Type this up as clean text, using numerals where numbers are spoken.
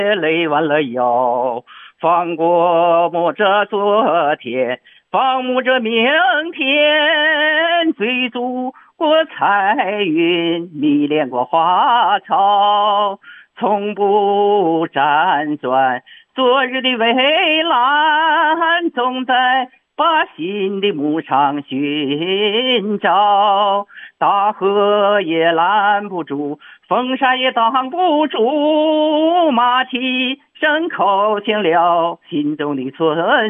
累完了腰，放过我这昨天，放牧着明天，追逐过彩云，迷恋过花草，从不辗转昨日的蔚蓝，总在把新的牧场寻找。大河也拦不住，风沙也挡不住，马蹄声口醒了心中的村